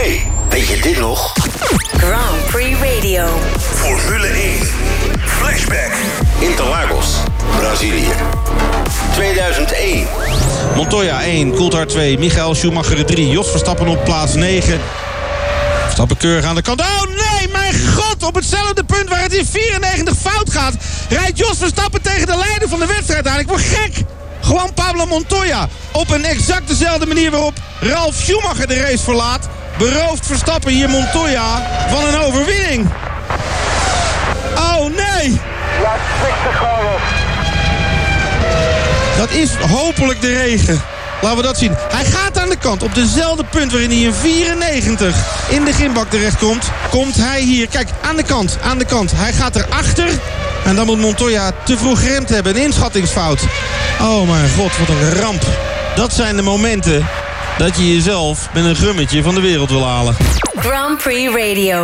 Hey, weet je dit nog? Grand Prix Radio. Formule 1. Flashback. Interlagos, Brazilië. 2001. Montoya 1, Coulthard 2, Michael Schumacher 3, Jos Verstappen op plaats 9. Verstappen keurig aan de kant. Oh nee, mijn god! Op hetzelfde punt waar het in 94 fout gaat, rijdt Jos Verstappen tegen de leider van de wedstrijd aan. Ik word gek! Juan Pablo Montoya. Op een exact dezelfde manier waarop Ralf Schumacher de race verlaat, berooft Verstappen hier Montoya van een overwinning. Oh nee! Ja, spectaculair. Dat is hopelijk de regen. Laten we dat zien. Hij gaat aan de kant. Op dezelfde punt waarin hij in 94 in de gymbak terechtkomt, komt hij hier. Kijk, aan de kant. Hij gaat erachter. En dan moet Montoya te vroeg geremd hebben. Een inschattingsfout. Oh mijn god, wat een ramp. Dat zijn de momenten dat je jezelf met een gummetje van de wereld wil halen. Grand Prix Radio.